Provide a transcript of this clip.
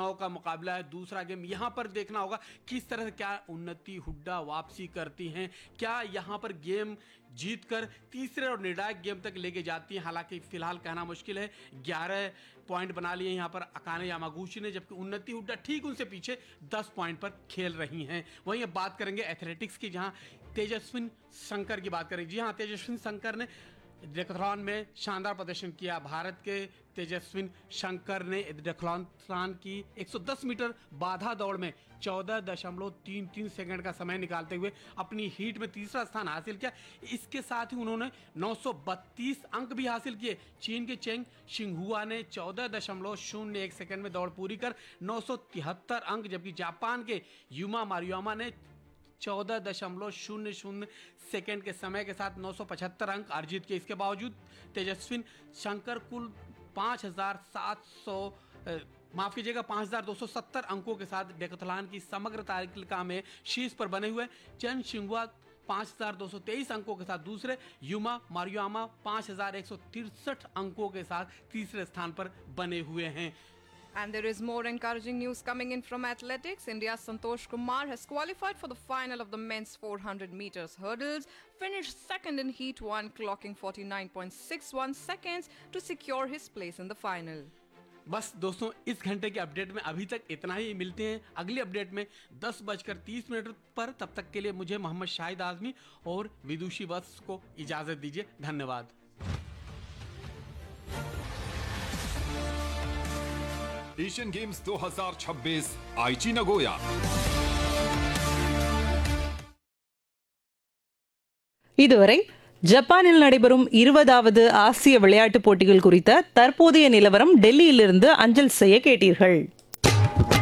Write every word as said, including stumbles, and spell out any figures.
नौ का मुकाबला है, दूसरा गेम। यहाँ पर देखना होगा किस तरह से क्या उन्नति हुड्डा वापसी करती हैं, क्या यहाँ पर गेम जीतकर तीसरे और निर्णायक गेम तक लेके जाती हैं। हालांकि फिलहाल कहना मुश्किल है, ग्यारह पॉइंट बना लिए यहाँ पर अकाने यामागुची ने, जबकि उन्नति हुड्डा ठीक उनसे पीछे दस पॉइंट पर खेल रही हैं। वहीं अब बात करेंगे एथलेटिक्स की, जहाँ तेजस्विन शंकर की बात करें। जी हाँ, तेजस्विन शंकर ने डेकाथलॉन में शानदार प्रदर्शन किया। भारत के तेजस्विन शंकर ने डेकाथलॉन की एक सौ दस मीटर बाधा दौड़ में चौदह दशमलव तीन तीन सेकंड का समय निकालते हुए अपनी हीट में तीसरा स्थान हासिल किया। इसके साथ ही उन्होंने नौ सौ बत्तीस अंक भी हासिल किए। चीन के चेंग शिंगहुआ ने चौदह दशमलव शून्य एक सेकंड में दौड़ पूरी कर नौ सौ तिहत्तर अंक, जबकि जापान के युमा मारुयामा ने चौदह दशमलव शून्य शून्य सेकेंड के समय के साथ नौ सौ पचहत्तर अंक अर्जित किए। इसके बावजूद तेजस्विन शंकर कुल पाँच हजार सात सौ माफ कीजिएगा पाँच हजार दो सौ सत्तर अंकों के साथ डेकाथलॉन की समग्र तालिका में शीर्ष पर बने हुए। चेन शिंगुआ पाँच हजार दो सौ तेईस अंकों के साथ दूसरे, युमा मारुयामा पाँच हजार एक सौ तिरसठ अंकों के साथ तीसरे स्थान पर बने हुए हैं। And there is more encouraging news coming in from athletics. India's Santosh Kumar has qualified for the final of the men's four hundred meters hurdles, finished second in heat one, clocking forty-nine point six one seconds to secure his place in the final. बस दोस्तों, इस घंटे के update में अभी तक इतना ही। मिलते हैं अगली अपडेट में दस बजकर तीस मिनट पर। तब तक के लिए मुझे मोहम्मद शाहिद आजमी और विदुषी वत्स को इजाजत दीजिए। धन्यवाद। एशियन गेम्स दो हज़ार छब्बीस आईची नगोया। இதுவரை ஜப்பானில் நடைபெறும் இருபதாவது ஆசிய விளையாட்டுப் போட்டிகள் குறித்த தற்போதைய நிலவரம் டெல்லியிலிருந்து அஞ்சல் செய்ய கேட்டீர்கள்.